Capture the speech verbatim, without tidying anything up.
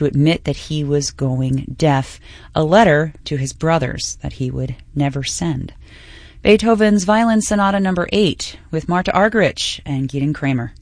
to admit that he was going deaf, a letter to his brothers that he would never send. Beethoven's Violin Sonata number eight with Marta Argerich and Gideon Kramer.